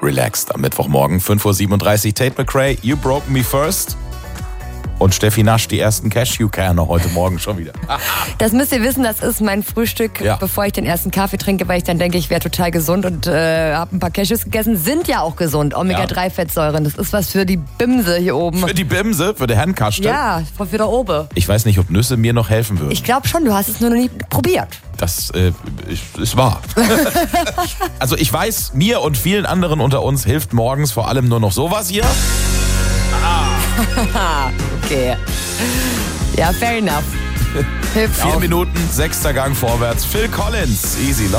relaxed am Mittwochmorgen. 5.37 Uhr, Tate McRae, You Broke Me First. Und Steffi nascht die ersten Cashewkerne heute Morgen schon wieder. Das müsst ihr wissen, das ist mein Frühstück, bevor ich den ersten Kaffee trinke, weil ich dann denke, ich wäre total gesund und habe ein paar Cashews gegessen. Sind ja auch gesund, Omega-3-Fettsäuren. Das ist was für die Bimse hier oben. Für die Bimse, für die Herrenkaste? Ja, für da oben. Ich weiß nicht, ob Nüsse mir noch helfen würden. Ich glaube schon, du hast es nur noch nie probiert. Das ist wahr. Also ich weiß, mir und vielen anderen unter uns hilft morgens vor allem nur noch sowas hier. Okay. Ja, fair enough. 4 Minuten, 6. Gang vorwärts. Phil Collins, easy.